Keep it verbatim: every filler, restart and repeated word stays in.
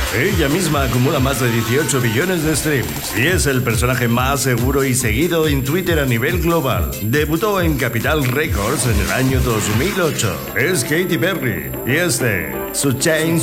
Ella misma acumula más de dieciocho billones de streams y es el personaje más seguro y seguido en Twitter a nivel global. Debutó en Capital Records en el año dos mil ocho. Es Katy Perry y este, su Change